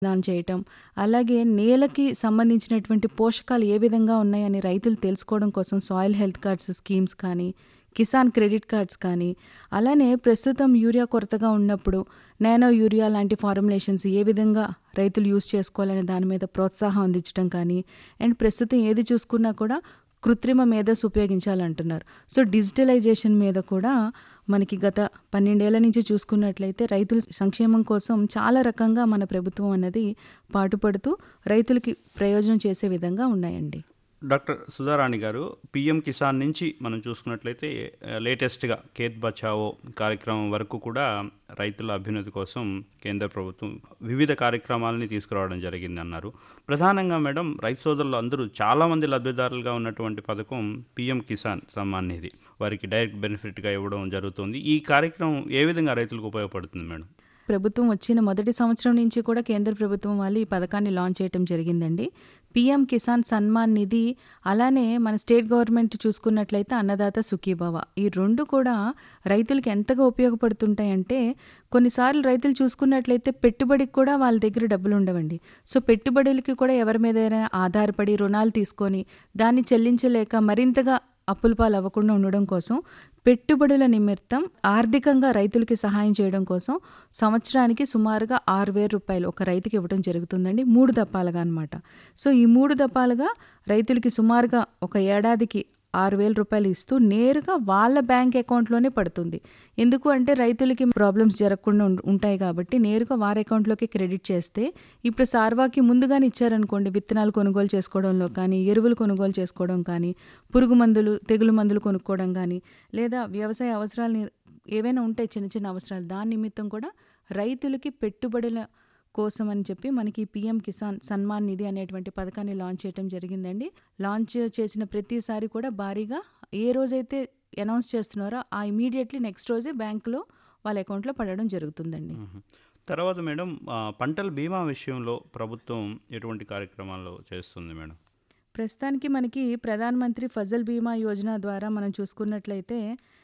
దానం చేయటం, అలాగే నేలకి సంబంధించినటువంటి పోషకాలు ఏ విధంగా ఉన్నాయని రైతులు తెలుసుకోవడం కోసం సాయిల్ హెల్త్ కార్డ్స్ స్కీమ్స్ కానీ, కిసాన్ క్రెడిట్ కార్డ్స్ కానీ, అలానే ప్రస్తుతం యూరియా కొరతగా ఉన్నప్పుడు నానో యూరియా లాంటి ఫార్ములేషన్స్ ఏ విధంగా రైతులు యూజ్ చేసుకోవాలనే దాని మీద ప్రోత్సాహం అందించడం కానీ, అండ్ ప్రస్తుతం ఏది చూసుకున్నా కూడా కృత్రిమ మేధస్సు ఉపయోగించాలంటున్నారు. సో డిజిటలైజేషన్ మీద కూడా మనకి గత 12 ఏళ్ల నుంచి చూసుకున్నట్లయితే రైతుల సంక్షేమం కోసం చాలా రకంగా మన ప్రభుత్వం అన్నది పాటుపడుతూ రైతులకి ప్రయోజనం చేసే విధంగా ఉన్నాయండి. డాక్టర్ సుధారాణి గారు, పిఎం కిసాన్ నుంచి మనం చూసుకున్నట్లయితే లేటెస్ట్గా ఖేత్ బచావో కార్యక్రమం వరకు కూడా రైతుల అభ్యున్నతి కోసం కేంద్ర ప్రభుత్వం వివిధ కార్యక్రమాలని తీసుకురావడం జరిగిందన్నారు. ప్రధానంగా మేడం, రైతు సోదరులు అందరూ చాలామంది లబ్ధిదారులుగా ఉన్నటువంటి పథకం పిఎం కిసాన్ సమ్మాన్ నిధి, వారికి డైరెక్ట్ బెనిఫిట్గా ఇవ్వడం జరుగుతుంది. ఈ కార్యక్రమం ఏ విధంగా రైతులకు ఉపయోగపడుతుంది మేడం? ప్రభుత్వం వచ్చిన మొదటి సంవత్సరం నుంచి కూడా కేంద్ర ప్రభుత్వం వాళ్ళు ఈ పథకాన్ని లాంచ్ చేయడం జరిగిందండి. పిఎం కిసాన్ సన్మాన్ నిధి, అలానే మన స్టేట్ గవర్నమెంట్ చూసుకున్నట్లయితే అన్నదాత సుఖీభవ, ఈ రెండు కూడా రైతులకి ఎంతగా ఉపయోగపడుతుంటాయంటే, కొన్నిసార్లు రైతులు చూసుకున్నట్లయితే పెట్టుబడికి కూడా వాళ్ళ దగ్గర డబ్బులు ఉండవండి. సో పెట్టుబడులకి కూడా ఎవరి మీద ఆధారపడి రుణాలు తీసుకొని దాన్ని చెల్లించలేక మరింతగా అప్పుల పాలు అవ్వకుండా ఉండడం కోసం పెట్టుబడుల నిమిత్తం ఆర్థికంగా రైతులకి సహాయం చేయడం కోసం సంవత్సరానికి సుమారుగా 6,000 రూపాయలు ఒక రైతుకి ఇవ్వడం జరుగుతుందండి, 3 దఫాలుగా అనమాట. సో ఈ 3 దఫాలుగా రైతులకి సుమారుగా ఒక ఏడాదికి 6,000 రూపాయలు ఇస్తూ నేరుగా వాళ్ళ బ్యాంక్ అకౌంట్లోనే పడుతుంది. ఎందుకు అంటే రైతులకి ప్రాబ్లమ్స్ జరగకుండా ఉంటాయి కాబట్టి నేరుగా వారి అకౌంట్లోకి క్రెడిట్ చేస్తే, ఇప్పుడు సార్వాకి ముందుగానే ఇచ్చారనుకోండి, విత్తనాలు కొనుగోలు చేసుకోవడంలో కానీ, ఎరువులు కొనుగోలు చేసుకోవడం కానీ, పురుగు మందులు తెగులు మందులు కొనుక్కోవడం కానీ, లేదా వ్యవసాయ అవసరాలని ఏవైనా ఉంటాయి చిన్న చిన్న అవసరాలు, దాని నిమిత్తం కూడా రైతులకి పెట్టుబడుల కోసం అని చెప్పి మనకి పిఎం కిసాన్ సన్మాన్ నిధి అనేటువంటి పథకాన్ని లాంచ్ చేయడం జరిగిందండి. లాంచ్ చేసిన ప్రతిసారి కూడా భారీగా ఏ రోజైతే అనౌన్స్ చేస్తున్నారో ఆ ఇమీడియట్లీ నెక్స్ట్ రోజే బ్యాంకులో వాళ్ళ అకౌంట్లో పడడం జరుగుతుందండి. తర్వాత మేడం, పంటల బీమా విషయంలో ప్రభుత్వం ఎటువంటి కార్యక్రమాలు చేస్తుంది మేడం? ప్రస్తుతానికి మనకి ప్రధానమంత్రి ఫసల్ బీమా యోజన ద్వారా మనం చూసుకున్నట్లయితే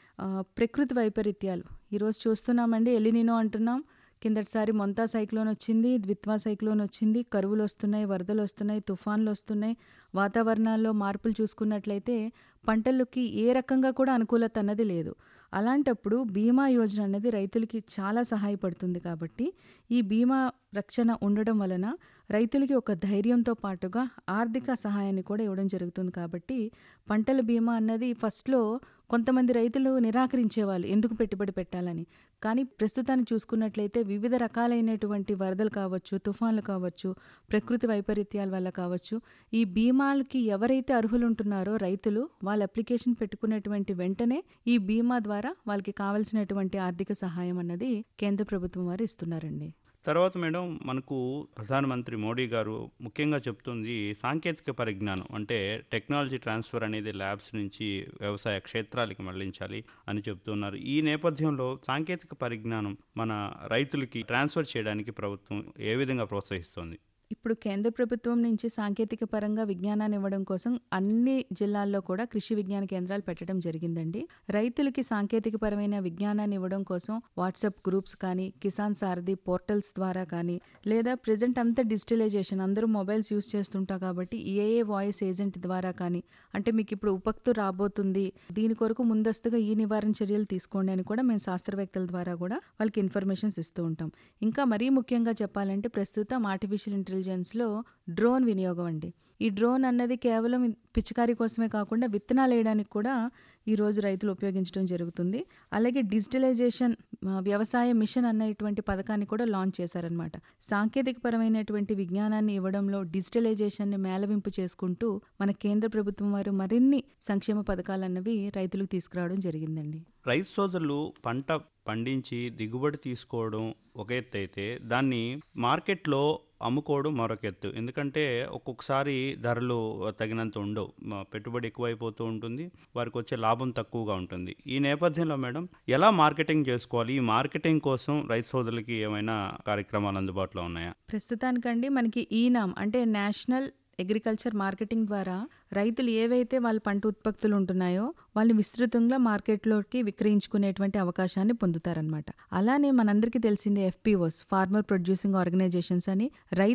ప్రకృతి వైపరీత్యాలు ఈరోజు చూస్తున్నామండి. ఎలినినో అంటున్నాం, కిందటిసారి మొంతా సైక్లోన్ వచ్చింది, ద్విత్వా సైక్లోన్ వచ్చింది, కరువులు వస్తున్నాయి, వరదలు వస్తున్నాయి, తుఫాన్లు వస్తున్నాయి. వాతావరణాల్లో మార్పులు చూసుకున్నట్లయితే పంటలకి ఏ రకంగా కూడా అనుకూలత అన్నది లేదు. అలాంటప్పుడు బీమా యోజన అనేది రైతులకి చాలా సహాయపడుతుంది. కాబట్టి ఈ బీమా రక్షణ ఉండడం వలన రైతులకి ఒక ధైర్యంతో పాటుగా ఆర్థిక సహాయాన్ని కూడా ఇవ్వడం జరుగుతుంది. కాబట్టి పంటల బీమా అన్నది ఫస్ట్లో కొంతమంది రైతులు నిరాకరించేవాళ్ళు, ఎందుకు పెట్టుబడి పెట్టాలని. కానీ ప్రస్తుతాన్ని చూసుకున్నట్లయితే వివిధ రకాలైనటువంటి వరదలు కావచ్చు, తుఫాన్లు కావచ్చు, ప్రకృతి వైపరీత్యాల వల్ల కావచ్చు, ఈ బీమాలకి ఎవరైతే అర్హులు ఉంటున్నారో రైతులు వాళ్ళ అప్లికేషన్ పెట్టుకున్నటువంటి వెంటనే ఈ బీమా ద్వారా వాళ్ళకి కావాల్సినటువంటి ఆర్థిక సహాయం అన్నది కేంద్ర ప్రభుత్వం వారు ఇస్తున్నారండి. తర్వాత మేడం, మనకు ప్రధానమంత్రి మోడీ గారు ముఖ్యంగా చెప్తుంది సాంకేతిక పరిజ్ఞానం, అంటే టెక్నాలజీ ట్రాన్స్ఫర్ అనేది ల్యాబ్స్ నుంచి వ్యవసాయ క్షేత్రాలకి మళ్లించాలి అని చెప్తున్నారు. ఈ నేపథ్యంలో సాంకేతిక పరిజ్ఞానం మన రైతులకి ట్రాన్స్ఫర్ చేయడానికి ప్రభుత్వం ఏ విధంగా ప్రోత్సహిస్తుంది? ఇప్పుడు కేంద్ర ప్రభుత్వం నుంచి సాంకేతిక పరంగా విజ్ఞానాన్ని ఇవ్వడం కోసం అన్ని జిల్లాల్లో కూడా కృషి విజ్ఞాన కేంద్రాలు పెట్టడం జరిగిందండి. రైతులకి సాంకేతిక పరమైన విజ్ఞానాన్ని ఇవ్వడం కోసం వాట్సాప్ గ్రూప్స్ కానీ, కిసాన్ సారథి పోర్టల్స్ ద్వారా కానీ, లేదా ప్రెజెంట్ అంతా డిజిటలైజేషన్, అందరూ మొబైల్స్ యూజ్ చేస్తుంటారు కాబట్టి ఏఏ వాయిస్ ఏజెంట్ ద్వారా కానీ, అంటే మీకు ఇప్పుడు ఉపక్తు రాబోతుంది, దీని కొరకు ముందస్తుగా ఈ నివారణ చర్యలు తీసుకోండి అని కూడా మేము శాస్త్రవేత్తల ద్వారా కూడా వాళ్ళకి ఇన్ఫర్మేషన్స్ ఇస్తూ ఉంటాం. ఇంకా మరీ ముఖ్యంగా చెప్పాలంటే ప్రస్తుతం ఆర్టిఫిషియల్ ఇంటెలిజెన్స్లో డ్రోన్ వినియోగం అండి. ఈ డ్రోన్ అన్నది కేవలం పిచికారీ కోసమే కాకుండా విత్తనాలు వేయడానికి కూడా ఈరోజు రైతులు ఉపయోగించడం జరుగుతుంది. అలాగే డిజిటలైజేషన్ వ్యవసాయ మిషన్ అన్నటువంటి పథకాన్ని కూడా లాంచ్ చేశారనమాట. సాంకేతిక పరమైనటువంటి విజ్ఞానాన్ని ఇవ్వడంలో డిజిటలైజేషన్ని మేళవింపు చేసుకుంటూ మన కేంద్ర ప్రభుత్వం వారు మరిన్ని సంక్షేమ పథకాలు అన్నవి రైతులకు తీసుకురావడం జరిగిందండి. రైతు సోదరులు పంట పండించి దిగుబడి తీసుకోవడం ఒక ఎత్తు అయితే, దాన్ని మార్కెట్లో అమ్ముకోవడం మరొక ఎత్తు. ఎందుకంటే ఒక్కొక్కసారి ధరలు తగినంత ఉండవు, పెట్టుబడి ఎక్కువైపోతూ ఉంటుంది, వారికి వచ్చే లాభం తక్కువగా ఉంటుంది. ఈ నేపథ్యంలో మేడం, ఎలా మార్కెటింగ్ చేసుకోవాలి? ఈ మార్కెటింగ్ కోసం రైతు సోదరులకి ఏమైనా కార్యక్రమాలు అందుబాటులో ఉన్నాయా? ప్రస్తుతానికండి మనకి ఈనామ్ అంటే నేషనల్ అగ్రికల్చర్ మార్కెటింగ్ ద్వారా రైతులు ఏవైతే వాళ్ళ పంట ఉత్పత్తులు ఉంటున్నాయో వాళ్ళు విస్తృతంగా మార్కెట్లోకి విక్రయించుకునేటువంటి అవకాశాన్ని పొందుతారనమాట. అలానే మనందరికీ తెలిసిందే FPOs, ఫార్మర్ ప్రొడ్యూసింగ్ ఆర్గనైజేషన్స్ అని రైతు